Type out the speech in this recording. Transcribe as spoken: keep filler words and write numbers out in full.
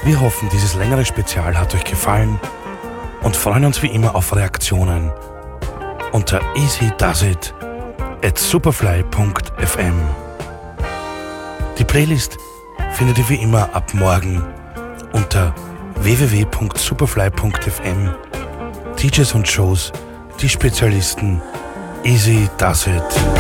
Wir hoffen, dieses längere Spezial hat euch gefallen und freuen uns wie immer auf Reaktionen unter easydoesit at superfly punkt f m. Die Playlist findet ihr wie immer ab morgen unter w w w punkt superfly punkt f m. D Js und Shows, die Spezialisten, Easy Does It.